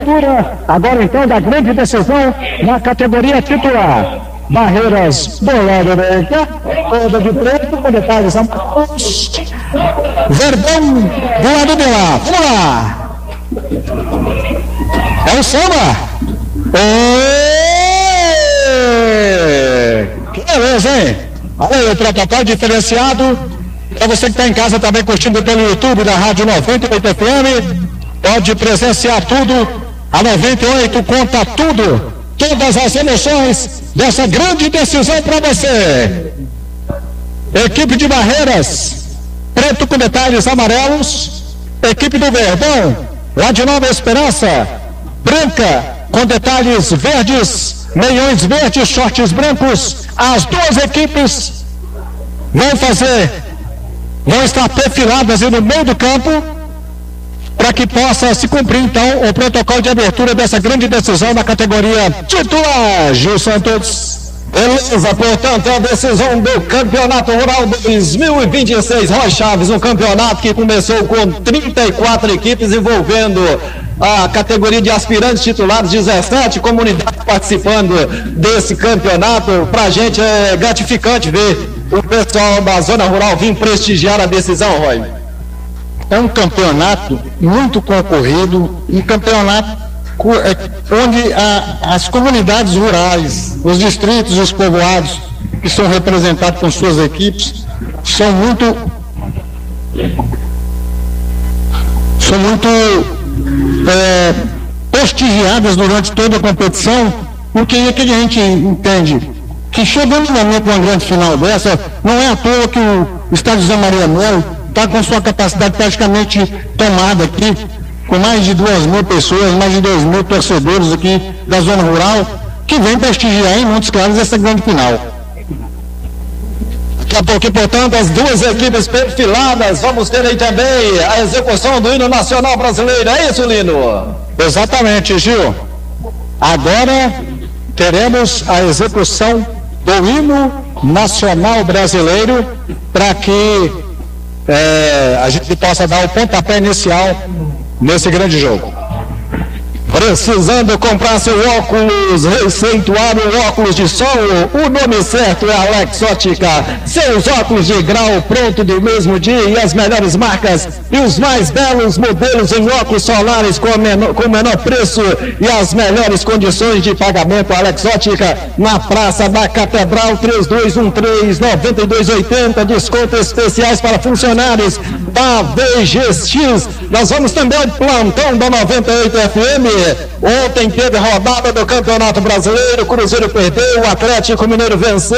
Agora então da grande decisão na categoria titular. Barreiras do lado direito, toda de preto com detalhes amarelos. Verdão do lado de lá. Vamos lá. É o samba. Que beleza, hein? Olha aí o protocolo diferenciado. Para você que está em casa também curtindo pelo YouTube da Rádio 98 FM, pode presenciar tudo. A 98 conta tudo, todas as emoções dessa grande decisão para você. Equipe de Barreiras, preto com detalhes amarelos. Equipe do Verdão, lá de Nova Esperança, branca com detalhes verdes, meiões verdes, shorts brancos. As duas equipes vão estar perfiladas no meio do campo, para que possa se cumprir então o protocolo de abertura dessa grande decisão na categoria titular. Gil Santos. Beleza, portanto, a decisão do Campeonato Rural 2026. Roy Chaves, um campeonato que começou com 34 equipes envolvendo a categoria de aspirantes titulares, 17 comunidades participando desse campeonato. Pra gente é gratificante ver o pessoal da zona rural vir prestigiar a decisão, Roy. É um campeonato muito concorrido, um campeonato onde as comunidades rurais, os distritos, os povoados que são representados com suas equipes são muito prestigiadas durante toda a competição, porque é que a gente entende que chegando no momento de uma grande final dessa, não é à toa que o estádio José Maria Melo está com sua capacidade praticamente tomada aqui, com mais de 2.000 pessoas, mais de 2.000 torcedores aqui da zona rural, que vem prestigiar em Montes Claros essa grande final. Daqui a pouco, portanto, as duas equipes perfiladas, vamos ter aí também a execução do hino nacional brasileiro, é isso, Lino? Exatamente, Gil. Agora teremos a execução do hino nacional brasileiro para que a gente possa dar o pontapé inicial nesse grande jogo. Precisando comprar seu óculos receituário, óculos de sol, o nome certo é Alex Ótica. Seus óculos de grau pronto do mesmo dia e as melhores marcas e os mais belos modelos em óculos solares com menor preço e as melhores condições de pagamento. Alex Ótica, na Praça da Catedral, 3213-9280, descontos especiais para funcionários da VGX. Nós vamos também ao plantão da 98 FM. Ontem teve rodada do Campeonato Brasileiro, o Cruzeiro perdeu, o Atlético Mineiro venceu.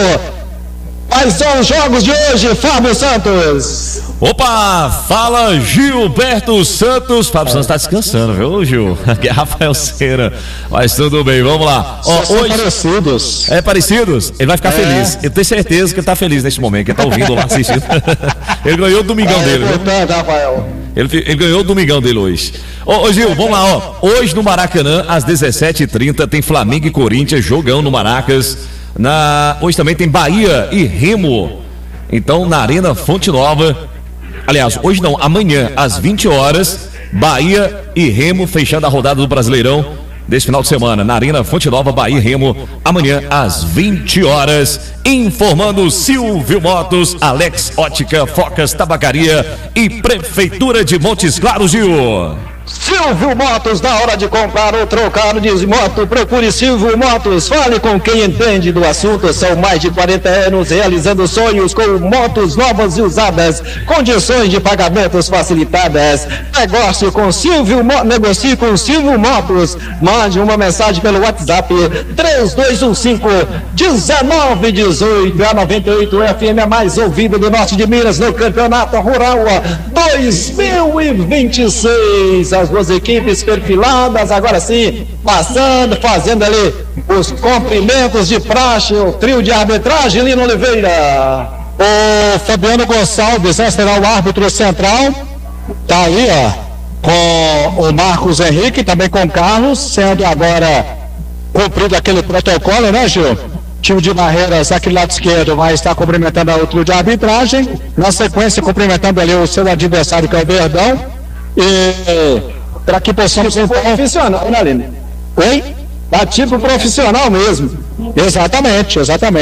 Quais são os jogos de hoje, Fábio Santos? Opa, fala Gilberto Santos. Fábio Santos tá descansando, viu, Gil? Aqui é Rafael Cera, mas tudo bem, vamos lá. Hoje parecidos. Parecidos? Ele vai ficar feliz. Eu tenho certeza que ele tá feliz nesse momento, que ele tá ouvindo lá, assistindo. Ele ganhou o domingão dele, viu? Rafael. Ele ganhou o domingão dele hoje. Ô Gil, vamos lá, hoje no Maracanã, às 17h30, tem Flamengo e Corinthians, jogão no Maracas. Hoje também tem Bahia e Remo. Então, na Arena Fonte Nova. Aliás, hoje não, amanhã, às 20 horas, Bahia e Remo, fechando a rodada do Brasileirão desse final de semana. Na Arena Fonte Nova, Bahia e Remo, amanhã, às 20 horas. Informando Silvio Motos, Alex Ótica, Focas Tabacaria e Prefeitura de Montes Claros, Gil. Silvio Motos, na hora de comprar ou trocar de moto, procure Silvio Motos, fale com quem entende do assunto. São mais de 40 anos realizando sonhos com motos novas e usadas, condições de pagamentos facilitadas. Negocie com Silvio Motos. Mande uma mensagem pelo WhatsApp 3215-1918. A 98 FM, a mais ouvida do norte de Minas no Campeonato Rural 2026. As duas equipes perfiladas, agora sim, fazendo ali os cumprimentos de praxe, o trio de arbitragem, Lino Oliveira. O Fabiano Gonçalves será o árbitro central, tá aí, com o Marcos Henrique, também com o Carlos, sendo agora cumprido aquele protocolo, né, Gil? Time de Barreiras, aqui do lado esquerdo, vai estar cumprimentando o trio de arbitragem, na sequência cumprimentando ali o seu adversário, que é o Verdão. E para que possamos tipo profissional, né, Aline? Oi? Tá tipo profissional mesmo. Exatamente.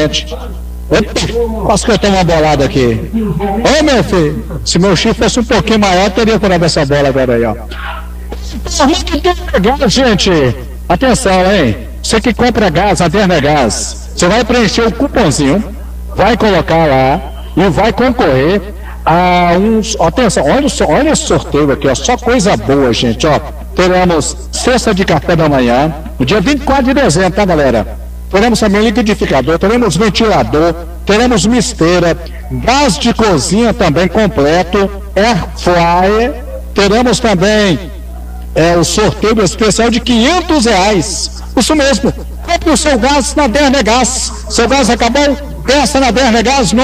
Opa, posso que eu tenho uma bolada aqui. Ô, meu filho, se meu chifre fosse um pouquinho maior, teria curado essa bola agora aí, ó. Legal, gente. Atenção, hein? Você que compra gás, a Dernegás, você vai preencher o cupomzinho, vai colocar lá e vai concorrer a uns... Atenção, olha esse sorteio aqui, ó. Só coisa boa, gente, ó. Teremos cesta de café da manhã, no dia 24 de dezembro, tá, galera? Teremos também liquidificador, teremos ventilador, teremos misteira, gás de cozinha também completo, air fryer, teremos também o sorteio especial de R$500. Isso mesmo, compre o seu gás na Dernegás. Seu gás acabou? Peça na Dernegás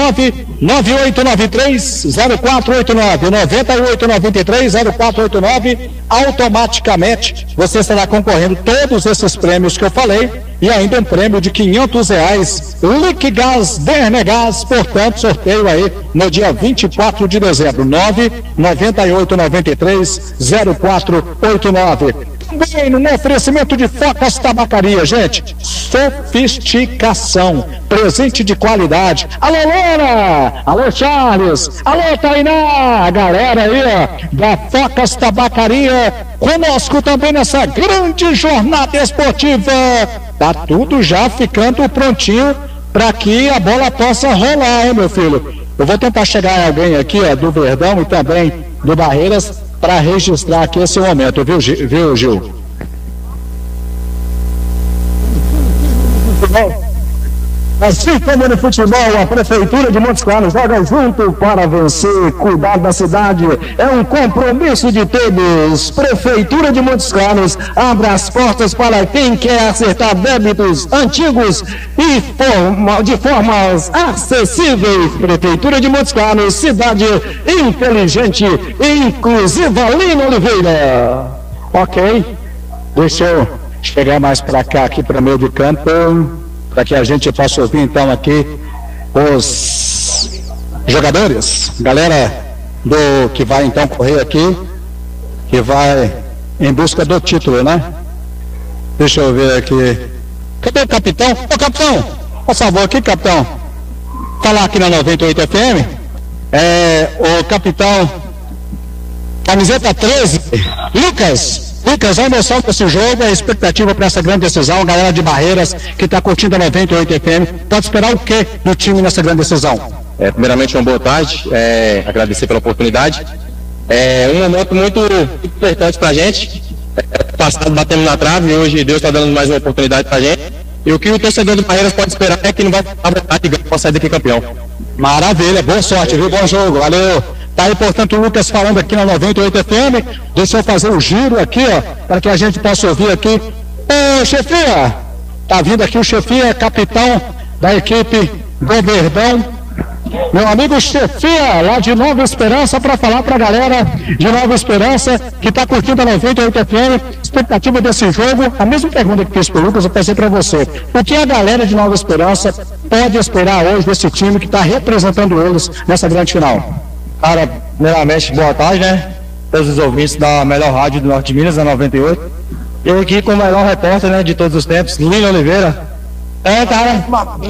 99893-0489, 9893-0489. Automaticamente você estará concorrendo todos esses prêmios que eu falei e ainda um prêmio de R$500 Liquigás Dernegás. Portanto, sorteio aí no dia 24 de dezembro, 99893-0489. Também no oferecimento de Focas Tabacaria, gente, sofisticação, presente de qualidade. Alô, Loura! Alô, Charles! Alô, Tainá! A galera aí, ó, da Focas Tabacaria, conosco também nessa grande jornada esportiva. Tá tudo já ficando prontinho para que a bola possa rolar, hein, meu filho? Eu vou tentar chegar alguém aqui, ó, do Verdão e também do Barreiras, para registrar aqui esse momento, viu, Gil? Assim como no futebol, a Prefeitura de Montes Claros joga junto para vencer. Cuidar da cidade é um compromisso de todos. Prefeitura de Montes Claros abre as portas para quem quer acertar débitos antigos e de formas acessíveis. Prefeitura de Montes Claros, cidade inteligente e inclusiva. Lino Oliveira. Ok, deixa eu chegar mais para cá, aqui para o meio de campo, para que a gente possa ouvir então aqui os jogadores, galera que vai então correr aqui, que vai em busca do título, né? Deixa eu ver aqui. Cadê o capitão? Ô, capitão, por favor, aqui, capitão. Falar aqui na 98 FM. O capitão, camiseta 13, Lucas, a emoção desse jogo, a expectativa para essa grande decisão, a galera de Barreiras que está curtindo a 98 FM, pode esperar o que do time nessa grande decisão? Primeiramente, uma boa tarde, agradecer pela oportunidade. Um momento muito importante para a gente. Passado batendo na trave, hoje Deus está dando mais uma oportunidade para a gente. E o que o torcedor do Barreiras pode esperar é que não vai ficar para sair daqui campeão. Maravilha, boa sorte, viu? Bom jogo, valeu. Tá aí, portanto, o Lucas falando aqui na 98 FM. Deixa eu fazer um giro aqui, ó, para que a gente possa ouvir aqui. Ô, chefia, tá vindo aqui o chefia, capitão da equipe do Verdão, meu amigo chefia, lá de Nova Esperança, para falar pra galera de Nova Esperança que tá curtindo a 98 FM, expectativa desse jogo. A mesma pergunta que fiz pro Lucas, eu passei pra você. O que a galera de Nova Esperança pode esperar hoje desse time que tá representando eles nessa grande final? Cara, primeiramente, boa tarde, né? Todos os ouvintes da melhor rádio do Norte de Minas, a 98. Eu aqui com o melhor repórter, né, de todos os tempos, Lino Oliveira. Cara,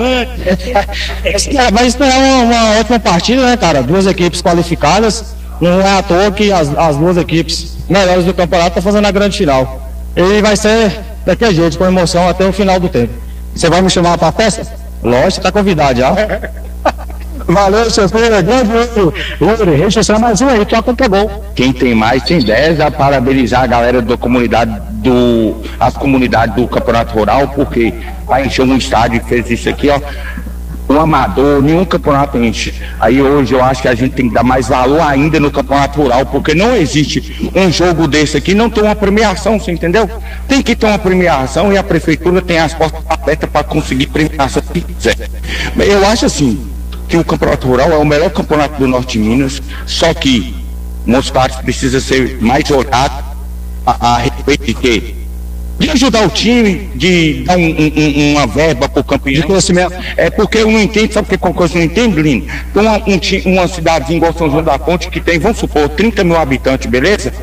vai esperar uma ótima partida, né, cara? Duas equipes qualificadas. Não é à toa que as duas equipes melhores do campeonato estão fazendo a grande final. E vai ser daquele jeito, com emoção, até o final do tempo. Você vai me chamar pra festa? Lógico, tá convidado já. Valeu, chefeira, grande Yuri, registrar mais um aí, toca o gol. Quem tem mais tem 10, a parabenizar a galera da comunidade, as comunidades do Campeonato Rural, porque vai encher um estádio e fez isso aqui, ó. O amador, nenhum campeonato enche. Aí hoje eu acho que a gente tem que dar mais valor ainda no Campeonato Rural, porque não existe um jogo desse aqui, não tem uma premiação, você entendeu? Tem que ter uma premiação e a prefeitura tem as portas abertas para conseguir premiação se quiser. Eu acho assim, que o Campeonato Rural é o melhor campeonato do Norte de Minas, só que Montes Claros precisa ser mais olhado a respeito de quê? De ajudar o time, de dar uma verba para o campeão de conhecimento. Porque eu não entendo, sabe que coisa eu não entendo, Lino? Tem uma cidadezinha igual São João da Ponte que tem, vamos supor, 30 mil habitantes, beleza?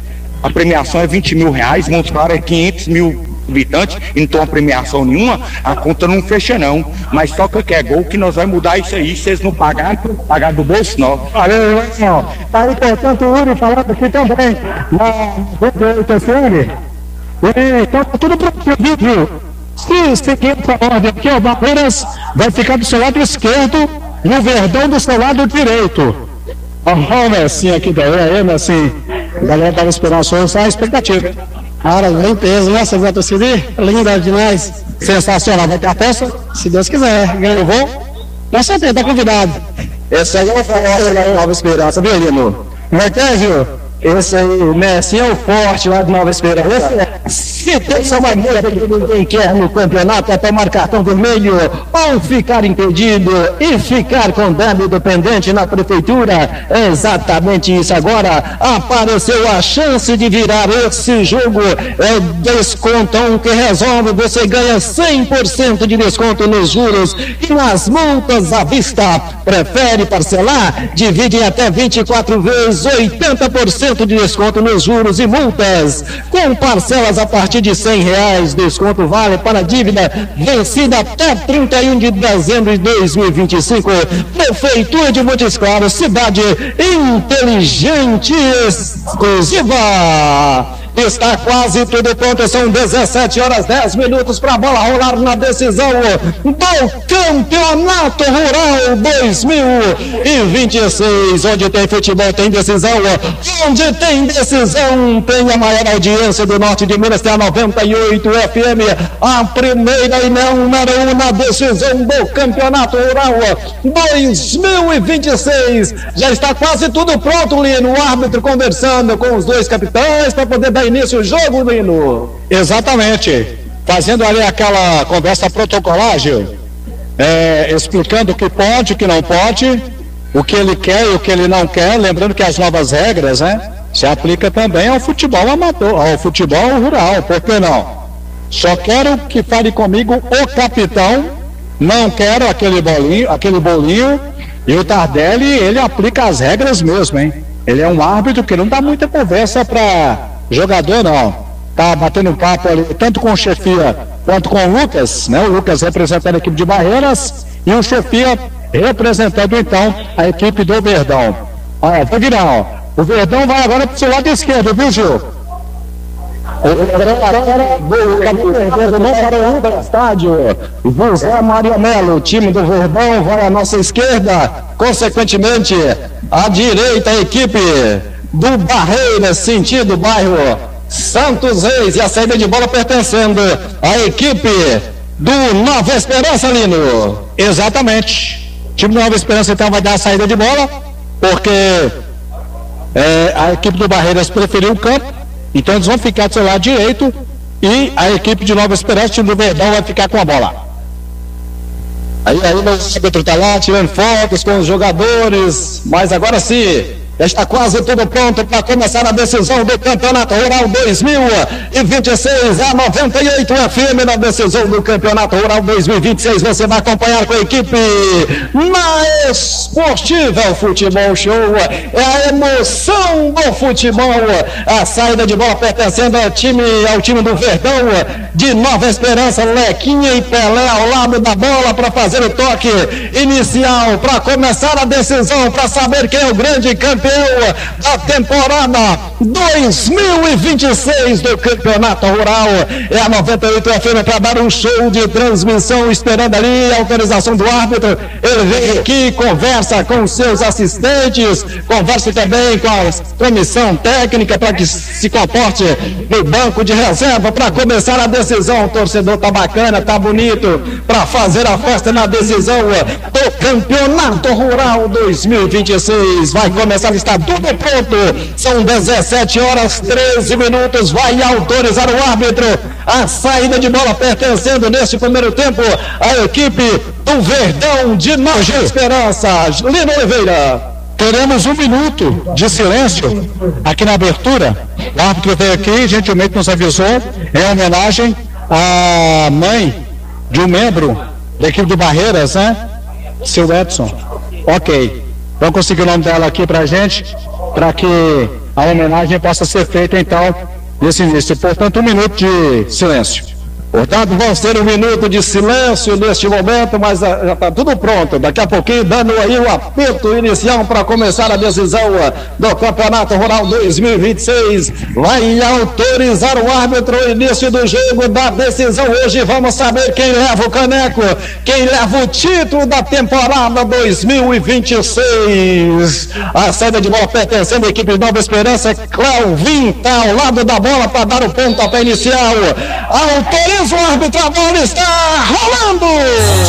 a premiação é 20 mil reais, Montes Claros é 500 mil habitantes, então a premiação nenhuma, a conta não fecha não, mas só que é gol que nós vamos mudar isso aí, se eles não pagarem do bolso não. Valeu, irmão. Tá aí, portanto, o Uri falando aqui também, na 28 FM. Então, tá tudo pronto, viu? Se seguir essa ordem aqui, o Barreiras vai ficar do seu lado esquerdo e o Verdão do seu lado direito. Ó, o Messinho aqui daí, Messinho. A galera tava esperando só a expectativa. Cara, bem peso, né? Você vai torcer? Linda demais. Sensacional. Vai ter a festa? Se Deus quiser. Eu vou? Com certeza, tá convidado. Esse aí é o Nova Esperança, viu, Lino? Marquésio, Esse aí, Messi, é o forte lá de Nova Esperança. se tem essa maneira que ninguém quer no campeonato é tomar cartão vermelho ou ficar impedido e ficar com débito pendente na prefeitura. É exatamente isso. Agora apareceu a chance de virar esse jogo. É descontão que resolve. Você ganha 100% de desconto nos juros e nas multas à vista. Prefere parcelar? Divide em até 24 vezes, 80% de desconto nos juros e multas. Com parcelas a partir de R$100, desconto vale para dívida vencida até 31 de dezembro de 2025. Prefeitura de Montes Claros, cidade inteligente e exclusiva. Está quase tudo pronto, são 17 horas 10 minutos para a bola rolar na decisão do Campeonato Rural 2026. Onde tem futebol tem decisão, onde tem decisão tem a maior audiência do norte de Minas, tem a 98 FM, a primeira e número 1 na decisão do Campeonato Rural 2026. Já está quase tudo pronto, Lino, o árbitro conversando com os dois capitães para poder dar início ao jogo, Lino. Exatamente, fazendo ali aquela conversa protocolar, Gil, explicando o que pode, o que não pode, o que ele quer e o que ele não quer, lembrando que as novas regras, se aplica também ao futebol amador, ao futebol rural, por que não? Só quero que fale comigo o capitão, não quero aquele bolinho, e o Tardelli, ele aplica as regras mesmo, hein? Ele é um árbitro que não dá muita conversa para jogador, não. Tá batendo um papo ali, tanto com o Chefia quanto com o Lucas, né? O Lucas representando a equipe de Barreiras e o Chefia representando então a equipe do Verdão. Olha, vai virar, ó. O Verdão vai agora pro seu lado esquerdo, viu, Gil? O Verdão não para o estádio. José Maria Melo, o time do Verdão vai à nossa esquerda, consequentemente à direita a equipe do Barreiras, sentido bairro Santos Reis, e a saída de bola pertencendo à equipe do Nova Esperança, Lino. Exatamente. O time do Nova Esperança então vai dar a saída de bola, porque a equipe do Barreiras preferiu o campo, então eles vão ficar do seu lado direito e a equipe de Nova Esperança, o time do Verdão, vai ficar com a bola. Aí o árbitro está lá tirando fotos com os jogadores, mas agora sim, está quase tudo pronto para começar a decisão do Campeonato Rural 2026, a 98 FM na decisão do Campeonato Rural 2026. Você vai acompanhar com a equipe na Esportiva, o Futebol Show, é a emoção do futebol. A saída de bola pertencendo ao time do Verdão de Nova Esperança, Lequinha e Pelé ao lado da bola para fazer o toque inicial, para começar a decisão, para saber quem é o grande campeão da temporada 2026 do Campeonato Rural. É a 98 FM para dar um show de transmissão, esperando ali a autorização do árbitro. Ele vem aqui, conversa com os seus assistentes, conversa também com a comissão técnica para que se comporte no banco de reserva para começar a decisão. O torcedor tá bacana, tá bonito para fazer a festa na decisão do Campeonato Rural 2026. Vai começar, está tudo pronto. São 17 horas 13 minutos. Vai autorizar o árbitro a saída de bola pertencendo neste primeiro tempo à equipe do Verdão de Nova Esperança. Lino Oliveira. Teremos 1 minuto de silêncio aqui na abertura. O árbitro veio aqui, gentilmente nos avisou, em homenagem à mãe de um membro da equipe do Barreiras, seu Edson. Ok. Vamos conseguir o nome dela aqui pra gente, para que a homenagem possa ser feita então nesse início. Portanto, 1 minuto de silêncio. Portanto, vamos ter 1 minuto de silêncio neste momento, mas já está tudo pronto. Daqui a pouquinho, dando aí o apito inicial para começar a decisão do Campeonato Rural 2026. Vai autorizar o árbitro o início do jogo da decisão. Hoje vamos saber quem leva o caneco, quem leva o título da temporada 2026. A saída de bola pertencendo à equipe de Nova Esperança, Cleuvinho está ao lado da bola para dar o pontapé inicial. Autoriza o árbitro, a bola está rolando!